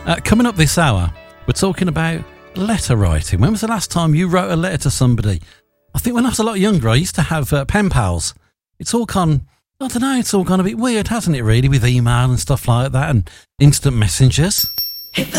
Coming up this hour, we're talking about letter writing. When was the last time you wrote a letter to somebody? I think when I was a lot younger, I used to have pen pals. It's all gone, I don't know, it's all gone a bit weird, hasn't it, really, with email and stuff like that and instant messengers.